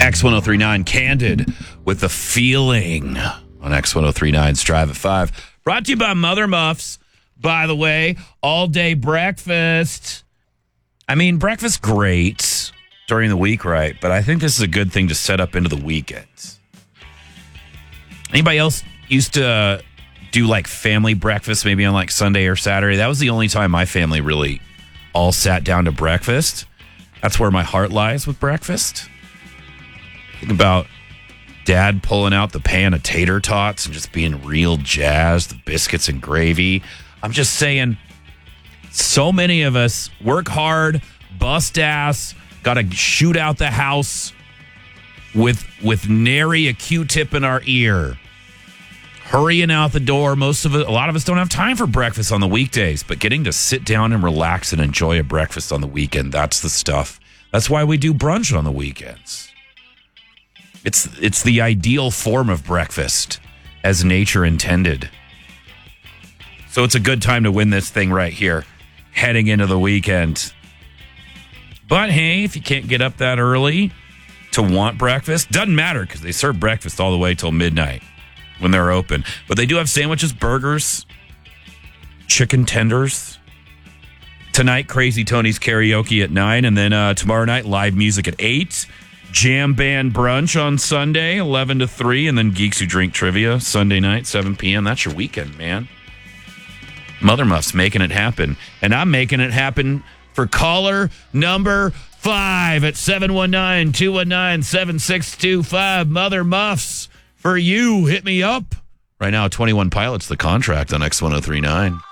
X1039 Candid with the feeling on X1039's Drive at 5. Brought to you by Mother Muffs, by the way. All day breakfast. I mean, breakfast great during the week, right? But I think this is a good thing to set up into the weekends. Anybody else used to do like family breakfast maybe on like Sunday or Saturday? That was the only time my family really all sat down to breakfast. That's where my heart lies with breakfast. Think about Dad pulling out the pan of tater tots and just being real jazzed, the biscuits and gravy. I'm just saying, so many of us work hard, bust ass, got to shoot out the house with nary a Q-tip in our ear, hurrying out the door. A lot of us don't have time for breakfast on the weekdays, but getting to sit down and relax and enjoy a breakfast on the weekend, that's the stuff. That's why we do brunch on the weekends. It's the ideal form of breakfast as nature intended. So it's a good time to win this thing right here, heading into the weekend. But hey, if you can't get up that early to want breakfast, doesn't matter because they serve breakfast all the way till midnight when they're open. But they do have sandwiches, burgers, chicken tenders. Tonight, Crazy Tony's karaoke at 9. And then tomorrow night, live music at 8. Jam band brunch on Sunday, 11 to 3. And then Geeks Who Drink trivia Sunday night, 7 p.m. That's your weekend, man. Mother Muff's making it happen. And I'm making it happen for caller number 5 at 719-219-7625. Mother Muffs, for you. Hit me up. Right now, 21 Pilots, the contract on X1039.